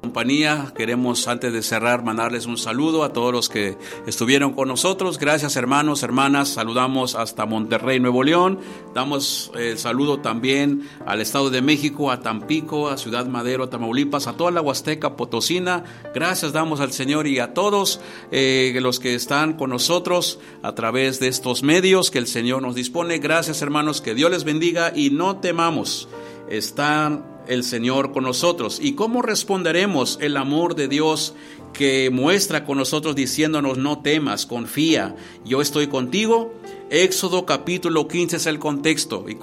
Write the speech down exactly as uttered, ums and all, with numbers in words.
Compañía, queremos antes de cerrar mandarles un saludo a todos los que estuvieron con nosotros. Gracias, hermanos, hermanas. Saludamos hasta Monterrey, Nuevo León. Damos el eh, saludo también al Estado de México, a Tampico, a Ciudad Madero, a Tamaulipas, a toda la Huasteca Potosina. Gracias damos al Señor y a todos eh, los que están con nosotros a través de estos medios que el Señor nos dispone. Gracias, hermanos, que Dios les bendiga y no temamos. Está el Señor con nosotros. ¿Y cómo responderemos el amor de Dios que muestra con nosotros diciéndonos no temas, confía, yo estoy contigo? Éxodo capítulo quince es el contexto. Y